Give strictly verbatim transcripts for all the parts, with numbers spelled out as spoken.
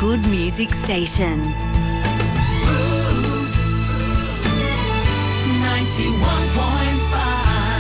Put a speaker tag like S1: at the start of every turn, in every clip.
S1: Good Music Station.
S2: Smooth ninety-one point five.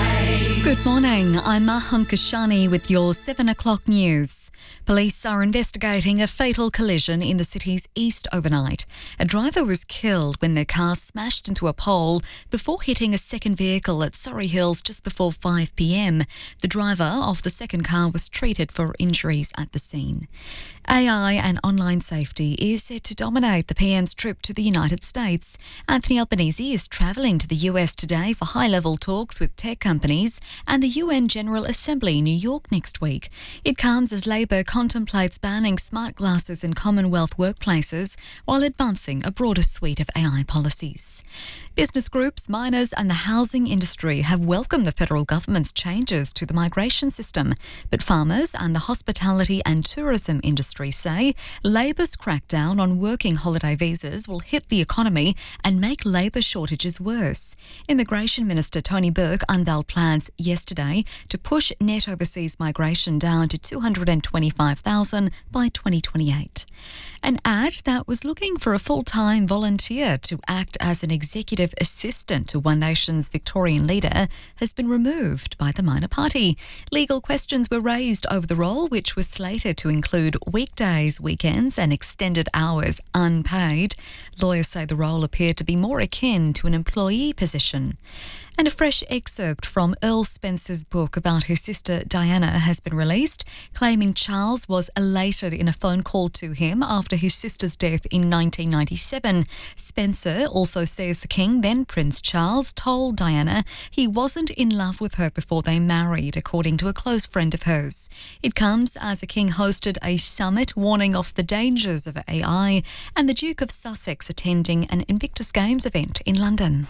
S3: Good morning, I'm Maham Kashani with your seven o'clock news. Police are investigating a fatal collision in the city's east overnight. A driver was killed when their car smashed into a pole before hitting a second vehicle at Surrey Hills just before five p.m. The driver of the second car was treated for injuries at the scene. A I and online safety is set to dominate the P M's trip to the United States. Anthony Albanese is travelling to the U S today for high-level talks with tech companies and the U N General Assembly in New York next week. It comes as Labor contemplates banning smart glasses in Commonwealth workplaces while advancing a broader suite of A I policies. Business groups, miners and the housing industry have welcomed the federal government's changes to the migration system, but farmers and the hospitality and tourism industry say Labor's crackdown on working holiday visas will hit the economy and make labour shortages worse. Immigration Minister Tony Burke unveiled plans yesterday to push net overseas migration down to two hundred twenty-five thousand by twenty twenty-eight. An ad that was looking for a full-time volunteer to act as an executive assistant to One Nation's Victorian leader has been removed by the minor party. Legal questions were raised over the role, which was slated to include weekdays, weekends and extended hours unpaid. Lawyers say the role appeared to be more akin to an employee position. And a fresh excerpt from Earl Spencer's book about his sister Diana has been released, claiming Charles was elated in a phone call to him after his sister's death in nineteen ninety-seven. Spencer also says the King, then Prince Charles, told Diana he wasn't in love with her before they married, according to a close friend of hers. It comes as the King hosted a summit warning of the dangers of A I and the Duke of Sussex attending an Invictus Games event in London.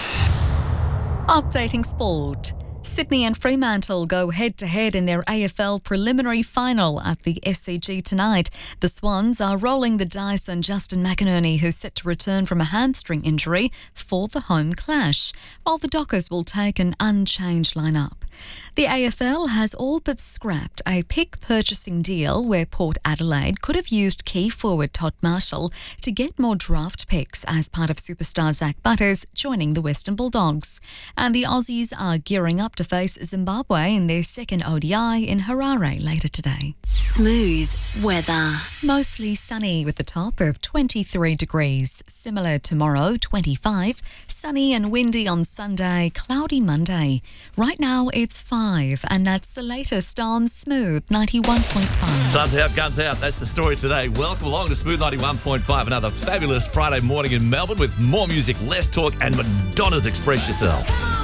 S3: Updating sport. Sydney and Fremantle go head-to-head in their A F L preliminary final at the S C G tonight. The Swans are rolling the dice on Justin McInerney, who's set to return from a hamstring injury for the home clash, while the Dockers will take an unchanged lineup. The A F L has all but scrapped a pick purchasing deal where Port Adelaide could have used key forward Todd Marshall to get more draft picks as part of superstar Zach Butters joining the Western Bulldogs. And the Aussies are gearing up to face Zimbabwe in their second O D I in Harare later today.
S1: Smooth weather.
S3: Mostly sunny with a top of twenty-three degrees. Similar tomorrow, twenty-five. Sunny and windy on Sunday, cloudy Monday. Right now it's five, and that's the latest on Smooth ninety-one point five.
S4: Sun's out, guns out. That's the story today. Welcome along to Smooth ninety-one point five. Another fabulous Friday morning in Melbourne with more music, less talk, and Madonna's Express Yourself.